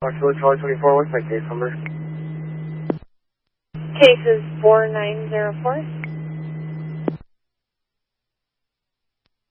Foxtrot Charlie 24, what's my case number? Case is 4904.